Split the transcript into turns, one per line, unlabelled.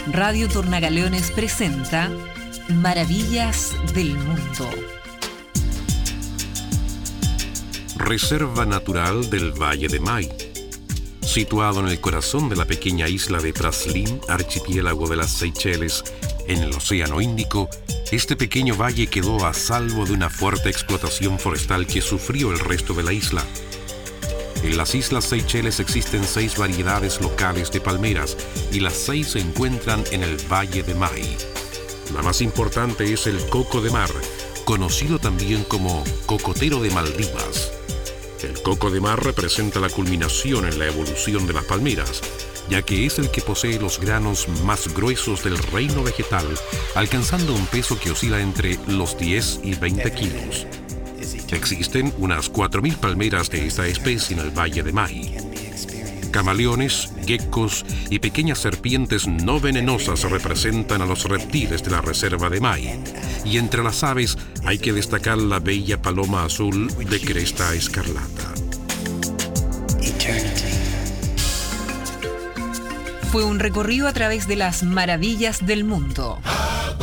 Radio Tornagaleones presenta Maravillas del Mundo.
Reserva Natural del Valle de Mai. Situado en el corazón de la pequeña isla de Praslin, archipiélago de las Seychelles, en el Océano Índico, este pequeño valle quedó a salvo de una fuerte explotación forestal que sufrió el resto de la isla. En las Islas Seychelles existen 6 variedades locales de palmeras y las 6 se encuentran en el Valle de Mai. La más importante es el coco de mar, conocido también como cocotero de Maldivas. El coco de mar representa la culminación en la evolución de las palmeras, ya que es el que posee los granos más gruesos del reino vegetal, alcanzando un peso que oscila entre los 10 y 20 kilos. Existen unas 4.000 palmeras de esta especie en el Valle de Mai. Camaleones, geckos y pequeñas serpientes no venenosas representan a los reptiles de la reserva de Mai. Y entre las aves hay que destacar la bella paloma azul de cresta escarlata.
Fue un recorrido a través de las maravillas del mundo.